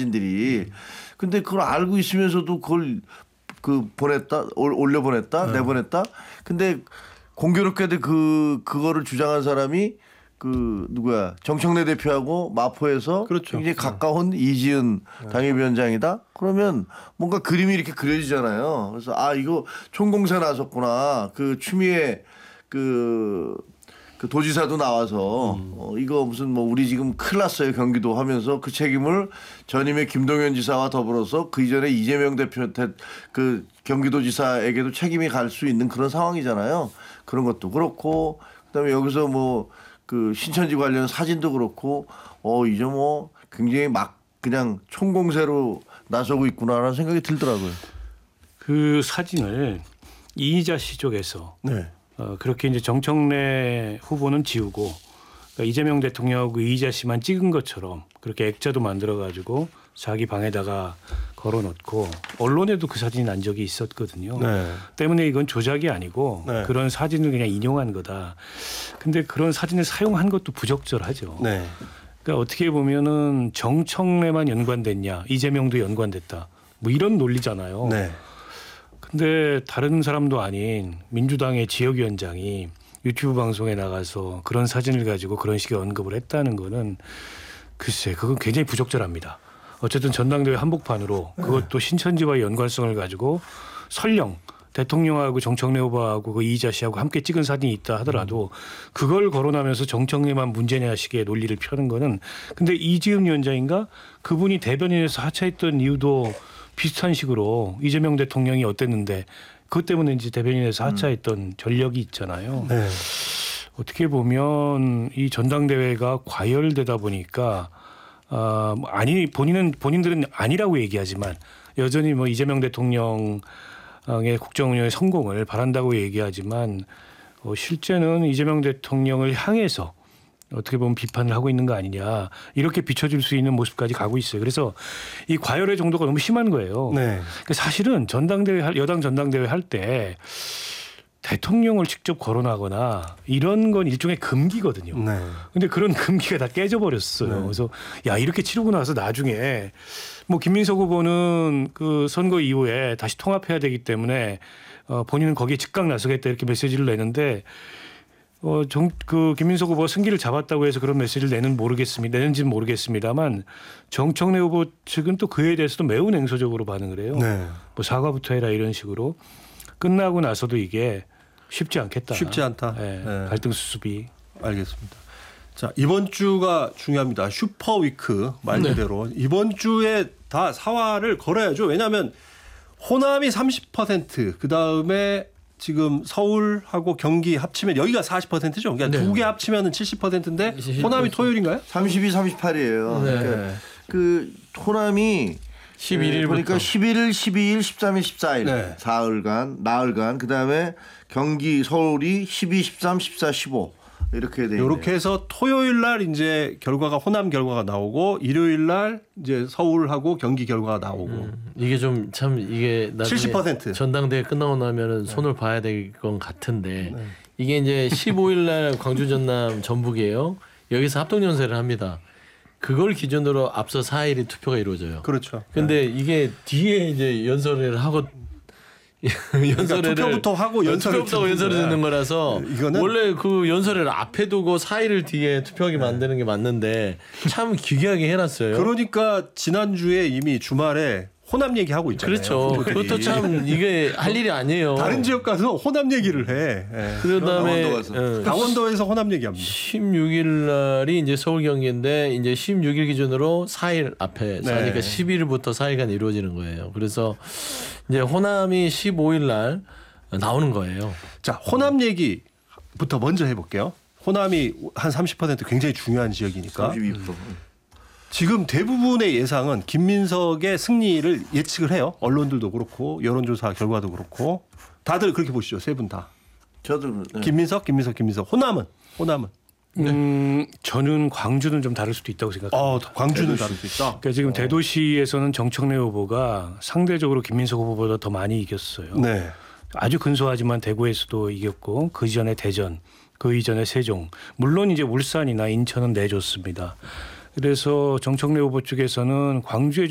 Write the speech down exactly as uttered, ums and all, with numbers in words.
사진들이. 근데 그걸 알고 있으면서도 그걸 그 보냈다 올려 보냈다 네. 내보냈다. 근데 공교롭게도 그 그거를 주장한 사람이 그 누구야 정청래 대표하고 마포에서 그렇죠. 굉장히 가까운 이지은 당협위원장이다. 그러면 뭔가 그림이 이렇게 그려지잖아요. 그래서 아 이거 총공세 나섰구나. 그 추미애 그, 그 도지사도 나와서 음. 어, 이거 무슨 뭐 우리 지금 큰일 났어요 경기도 하면서 그 책임을 전임의 김동연 지사와 더불어서 그 이전에 이재명 대표한테 그 경기도지사에게도 책임이 갈 수 있는 그런 상황이잖아요. 그런 것도 그렇고 그다음에 여기서 뭐 그 신천지 관련 사진도 그렇고 어 이제 뭐 굉장히 막 그냥 총공세로 나서고 있구나라는 생각이 들더라고요. 그 사진을 이희자 씨 쪽에서 네. 어, 그렇게 이제 정청래 후보는 지우고 그러니까 이재명 대통령하고 이희자 씨만 찍은 것처럼 그렇게 액자도 만들어 가지고 자기 방에다가 걸어놓고 언론에도 그 사진이 난 적이 있었거든요. 네. 때문에 이건 조작이 아니고 네. 그런 사진을 그냥 인용한 거다. 근데 그런 사진을 사용한 것도 부적절하죠. 네. 그러니까 어떻게 보면은 정청래만 연관됐냐, 이재명도 연관됐다. 뭐 이런 논리잖아요. 네. 근데 다른 사람도 아닌 민주당의 지역위원장이 유튜브 방송에 나가서 그런 사진을 가지고 그런 식의 언급을 했다는 거는 글쎄 그건 굉장히 부적절합니다. 어쨌든 전당대회 한복판으로 그것도 신천지와의 연관성을 가지고 설령 대통령하고 정청래 후보하고 그 이희자 씨하고 함께 찍은 사진이 있다 하더라도 그걸 거론하면서 정청래만 문제냐 식의 논리를 펴는 거는 근데 이지은 위원장인가 그분이 대변인에서 하차했던 이유도 비슷한 식으로 이재명 대통령이 어땠는데 그것 때문에 이제 대변인에서 하차했던 음. 전력이 있잖아요. 네. 어떻게 보면 이 전당대회가 과열되다 보니까 어, 아니 본인은 본인들은 아니라고 얘기하지만 여전히 뭐 이재명 대통령의 국정 운영의 성공을 바란다고 얘기하지만 어, 실제는 이재명 대통령을 향해서 어떻게 보면 비판을 하고 있는 거 아니냐 이렇게 비춰줄 수 있는 모습까지 가고 있어요. 그래서 이 과열의 정도가 너무 심한 거예요. 네. 사실은 전당대회 할, 여당 전당대회 할 때 대통령을 직접 거론하거나 이런 건 일종의 금기거든요. 네. 근데 그런 금기가 다 깨져버렸어요. 네. 그래서 야 이렇게 치르고 나서 나중에 뭐 김민석 후보는 그 선거 이후에 다시 통합해야 되기 때문에 어, 본인은 거기에 즉각 나서겠다 이렇게 메시지를 내는데 어, 정, 그 김민석 후보가 승기를 잡았다고 해서 그런 메시지를 내는 모르겠습니다. 내는지는 모르겠습니다만 정청래 후보 측은 또 그에 대해서도 매우 냉소적으로 반응을 해요. 네. 뭐 사과부터 해라 이런 식으로 끝나고 나서도 이게 쉽지 않겠다. 쉽지 않다. 네, 네. 갈등 수습이. 알겠습니다. 자 이번 주가 중요합니다. 슈퍼위크 말 그대로 네. 이번 주에 다 사활을 걸어야죠. 왜냐하면 호남이 삼십 퍼센트 그 다음에 지금 서울하고 경기 합치면 여기가 사십 퍼센트죠. 그러니까 네. 두 개 합치면 칠십 퍼센트인데 호남이 토요일인가요? 삼십이, 삼십팔이에요. 네. 그러니까 그 호남이 십일 일부터. 보니까 십일 일, 십이 일, 십삼 일, 십사 일 네. 사흘간, 나흘간. 그다음에 경기, 서울이 십이, 십삼, 십사, 십오 이렇게 돼 있네요. 이렇게 해서 토요일 날 이제 결과가 호남 결과가 나오고 일요일 날 이제 서울하고 경기 결과가 나오고 음, 이게 좀 참 이게 나중에 칠십 퍼센트 전당대회 끝나고 나면은 손을 봐야 될 건 같은데 네. 이게 이제 십오 일 날 광주 전남 전북이에요. 여기서 합동 연설을 합니다. 그걸 기준으로 앞서 사 일이 투표가 이루어져요. 그렇죠. 근데 네. 이게 뒤에 이제 연설을 하고 연설회를 그러니까 투표부터 하고 연설을 투표부터 연설을 듣는 거라서 이거는 원래 그 연설회를 앞에 두고 사 일을 뒤에 투표하게 네. 만드는 게 맞는데 참 기괴하게 해놨어요. 그러니까 지난주에 이미 주말에 호남 얘기하고 있잖아요. 그렇죠. 후보들이. 그것도 참 이게 할 일이 아니에요. 다른 지역 가서 호남 얘기를 해. 예. 그다음에 강원도 강원도에서 호남 얘기합니다. 십육 일 날이 이제 서울 경기인데 이제 십육 일 기준으로 사 일 앞에 네. 하니까 십일 일부터 사 일간 이루어지는 거예요. 그래서 이제 호남이 십오 일 날 나오는 거예요. 자, 호남 얘기부터 먼저 해볼게요. 호남이 한 삼십 퍼센트 굉장히 중요한 지역이니까. 삼십이 퍼센트. 지금 대부분의 예상은 김민석의 승리를 예측을 해요. 언론들도 그렇고 여론조사 결과도 그렇고 다들 그렇게 보시죠. 세 분 다. 저도 네. 김민석, 김민석, 김민석. 호남은? 호남은? 음, 저는 광주는 좀 다를 수도 있다고 생각합니다. 어, 광주는 다를 수 있다. 그러니까 지금 어. 대도시에서는 정청래 후보가 상대적으로 김민석 후보보다 더 많이 이겼어요. 네. 아주 근소하지만 대구에서도 이겼고 그 이전에 대전, 그 이전에 세종, 물론 이제 울산이나 인천은 내줬습니다. 그래서 정청래 후보 쪽에서는 광주에